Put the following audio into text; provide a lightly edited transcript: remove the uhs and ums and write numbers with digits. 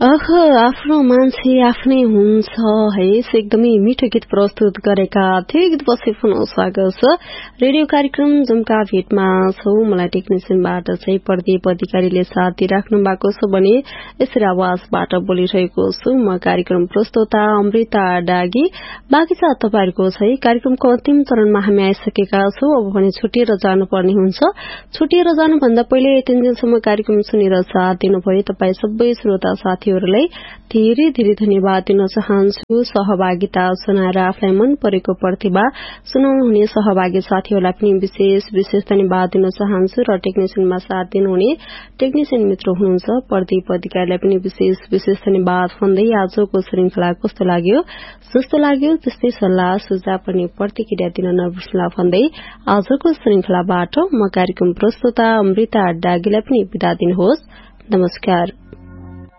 आफ्नो मान्छे आफ्नै हुन्छ है, एकदमै मिठो गीत प्रस्तुत गरेका थियो। गीतपछि पुनः स्वागत छ रेडियो कार्यक्रम जुमका भेटमा छौ। मलाई टेक्निसियनबाट चाहिँ प्रदीप अधिकारीले साथ दिइराख्नु भएको छ भने यसरी आवाजबाट बोलिरहेको छु म कार्यक्रम प्रस्तोता अमृता डागी। बाँकी छ तपाईहरुको चाहिँ कार्यक्रमको अन्तिम चरणमा हामी आइसकेका छौं। अब भने छुटिएर जानुपर्ने हुन्छ। छुटिएर जानुभन्दा पहिले यतिन्जेलसम्म कार्यक्रम सुनेर साथ दिनुभयो तपाई सबै श्रोता साथीहरूलाई धेरै धेरै धन्यवाद दिन चाहन्छु। सहभागिता सुनाएर आफूलाई मन परेको प्रतिभा सुनाउनुहुने सहभागी साथीहरूलाई पनि विशेष धन्यवाद दिन चाहन्छु र टेक्निसियनमा साथ दिनुहुने टेक्निसियन मित्र हुनुहुन्छ प्रदीप अधिकारीलाई पनि विशेष धन्यवाद भन्दै आजको श्रृंखला कस्तो लाग्यो जस्तो लाग्यो त्यस्तै सल्लाह सुझाव पनि प्रतिक्रिया दिन नबिर्सला भन्दै आजको श्रृंखलाबाट म कार्यक्रम प्रस्तोता अमृता डागीलाई पनि बिदा दिनुहोस्। नमस्कार।